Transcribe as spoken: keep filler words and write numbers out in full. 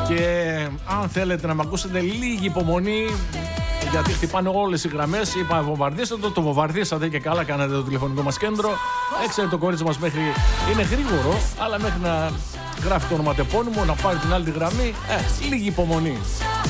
Και αν θέλετε να με ακούσετε, λίγη υπομονή, γιατί χτυπάνε όλες οι γραμμές. Είπα βομβαρδίστε το, το βομβαρδίσατε και καλά κάνατε το τηλεφωνικό μας κέντρο. Έξερε το κορίτσι μας μέχρι, είναι γρήγορο, αλλά μέχρι να γράφει το ονοματεπώνυμο, να πάρει την άλλη τη γραμμή, ε, λίγη υπομονή.